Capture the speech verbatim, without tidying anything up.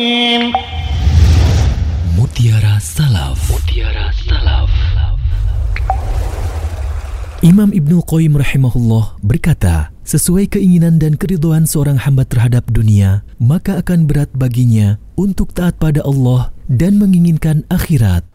Mutiara Salaf. Mutiara Salaf. Imam Ibnu Qayyim rahimahullah berkata, sesuai keinginan dan keridhaan seorang hamba terhadap dunia, maka akan berat baginya untuk taat pada Allah dan menginginkan akhirat.